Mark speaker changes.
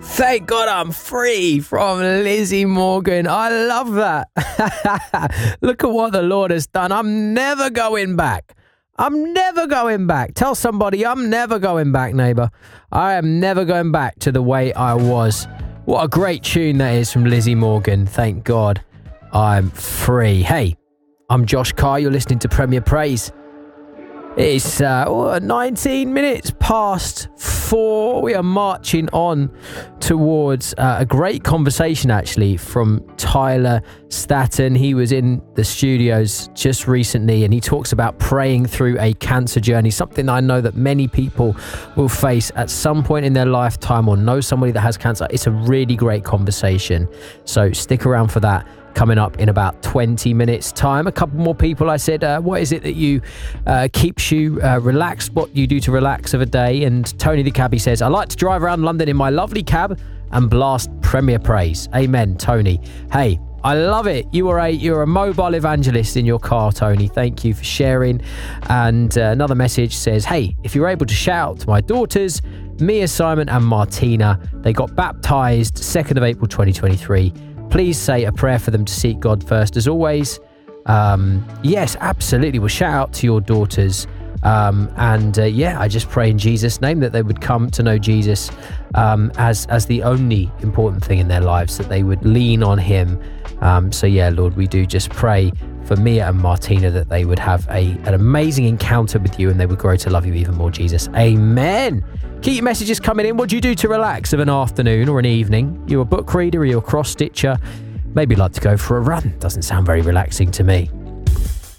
Speaker 1: Thank God I'm free from Lizzie Morgan. I love that. Look at what the Lord has done. I'm never going back. I'm never going back. Tell somebody I'm never going back, neighbour. I am never going back to the way I was. What a great tune that is from Lizzie Morgan. Thank God I'm free. Hey, I'm Josh Carr. You're listening to Premier Praise. It's 19 minutes past 4. We are marching on towards a great conversation, actually, from Tyler Staton. He was in the studios just recently, and he talks about praying through a cancer journey, something I know that many people will face at some point in their lifetime or know somebody that has cancer. It's a really great conversation, so stick around for that. Coming up in about 20 minutes time. A couple more people. I said, what is it that you keeps you relaxed? What you do to relax of a day? And Tony the cabbie says, I like to drive around London in my lovely cab and blast Premier Praise. Amen, Tony. Hey, I love it. You're a mobile evangelist in your car, Tony. Thank you for sharing. And another message says, hey, if you're able to shout to my daughters, Mia, Simon and Martina, they got baptized 2nd of April 2023. Please say a prayer for them to seek God first, as always. Yes, absolutely. We'll shout out to your daughters. I just pray in Jesus' name that they would come to know Jesus as the only important thing in their lives, that they would lean on him. Lord, we do just pray for Mia and Martina that they would have an amazing encounter with you and they would grow to love you even more, Jesus. Amen. Keep your messages coming in. What do you do to relax of an afternoon or an evening? You're a book reader or you're a cross-stitcher? Maybe you'd like to go for a run. Doesn't sound very relaxing to me.